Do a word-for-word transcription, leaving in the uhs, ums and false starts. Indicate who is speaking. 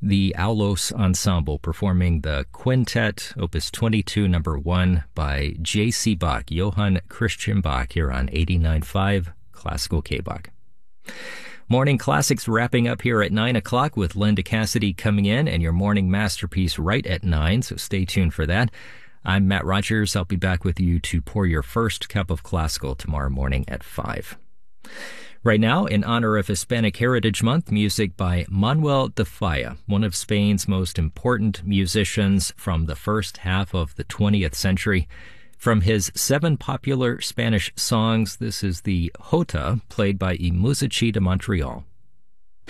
Speaker 1: the Aulos Ensemble performing the Quintet, Opus twenty-two, number one, by J C. Bach, Johann Christian Bach, here on eighty-nine point five Classical K-Bach. Morning Classics wrapping up here at nine o'clock with Linda Cassidy coming in and your morning masterpiece right at nine, so stay tuned for that. I'm Matt Rogers. I'll be back with you to pour your first cup of classical tomorrow morning at five. Right now, in honor of Hispanic Heritage Month, music by Manuel de Falla, one of Spain's most important musicians from the first half of the twentieth century. From his seven popular Spanish songs, this is the Jota, played by I Musici de Montreal.